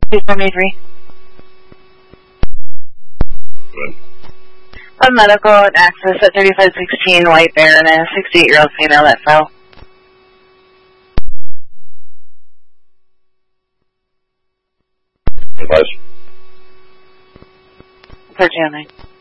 273. A medical and access at 3516 White Bear and a 68-year-old female that fell. Advice. 1309.